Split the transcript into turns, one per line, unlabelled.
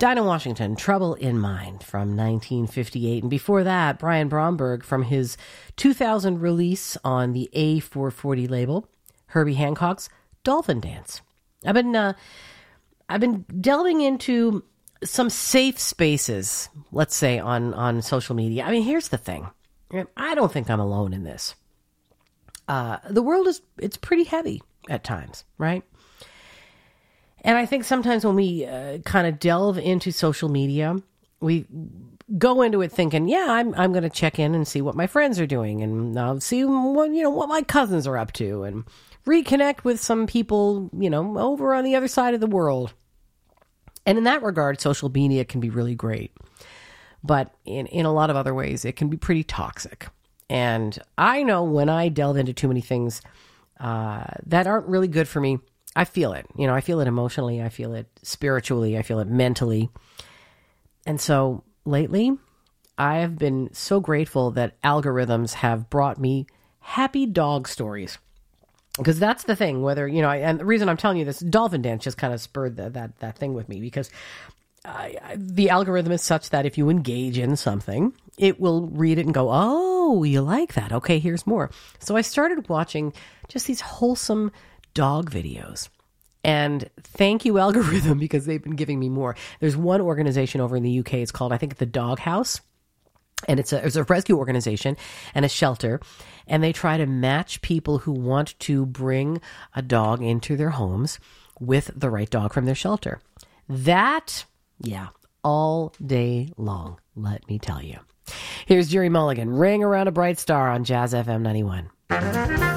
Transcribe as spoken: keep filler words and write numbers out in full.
Dinah Washington, Trouble in Mind from nineteen fifty-eight. And before that, Brian Bromberg from his two thousand release on the A four forty label, Herbie Hancock's Dolphin Dance. I've been, uh, I've been delving into some safe spaces, let's say, on, on social media. I mean, here's the thing. I don't think I'm alone in this. Uh, the world is, it's pretty heavy at times, right? And I think sometimes when we uh, kind of delve into social media, we go into it thinking, yeah, I'm I'm going to check in and see what my friends are doing, and uh, see what you know what my cousins are up to, and reconnect with some people, you know, over on the other side of the world. And in that regard, social media can be really great, but in in a lot of other ways, it can be pretty toxic. And I know when I delve into too many things uh, that aren't really good for me, I feel it. You know, I feel it emotionally. I feel it spiritually. I feel it mentally. And so lately, I have been so grateful that algorithms have brought me happy dog stories. Because that's the thing, whether, you know, I, and the reason I'm telling you this, Dolphin Dance just kind of spurred the, that, that thing with me, because I, I, the algorithm is such that if you engage in something, it will read it and go, oh, you like that? Okay, here's more. So I started watching just these wholesome dog videos. And thank you, algorithm, because they've been giving me more. There's one organization over in the U K. It's called, I think, the Dog House. And it's a, it's a rescue organization and a shelter. And they try to match people who want to bring a dog into their homes with the right dog from their shelter. That, yeah, all day long, let me tell you. Here's Jerry Mulligan, Ring Around a Bright Star on Jazz F M ninety-one.